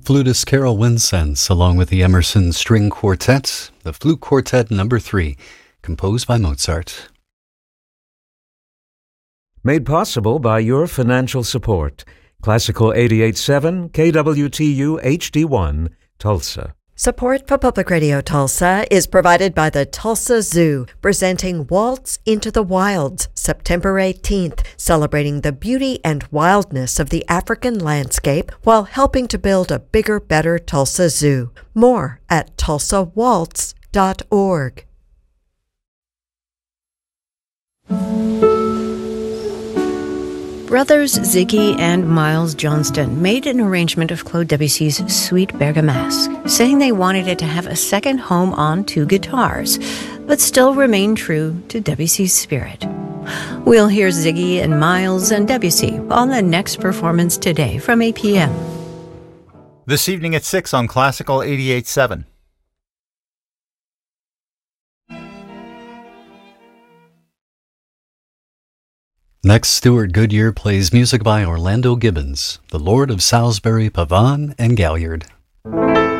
flutist Carol Winsense, along with the Emerson String Quartet, the Flute Quartet No. 3, composed by Mozart. Made possible by your financial support. Classical 88.7 KWTU HD1, Tulsa. Support for Public Radio Tulsa is provided by the Tulsa Zoo, presenting Waltz into the Wilds, September 18th, celebrating the beauty and wildness of the African landscape while helping to build a bigger, better Tulsa Zoo. More at tulsawaltz.org. Brothers Ziggy and Miles Johnston made an arrangement of Claude Debussy's Suite Bergamasque, saying they wanted it to have a second home on two guitars, but still remain true to Debussy's spirit. We'll hear Ziggy and Miles and Debussy on the next performance today from 8 p.m. This evening at 6 on Classical 88.7. Next, Stuart Goodyear plays music by Orlando Gibbons, the Lord of Salisbury, Pavane, and Galliard.